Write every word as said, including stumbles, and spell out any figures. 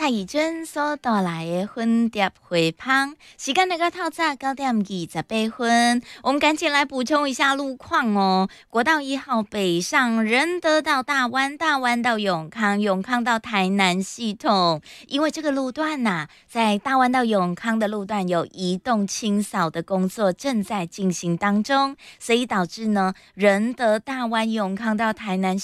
蔡宜娟所带来的粉碟回芳，时间那个透早九点二十八分，我们赶紧来补充一下路况哦。国道一号北上仁德到大湾，大湾到永康，永康到台南系统，因为这个路段呐、啊，在大湾到永康的路段有移动清扫的工作正在进行当中，所以导致呢仁德大湾永康到台南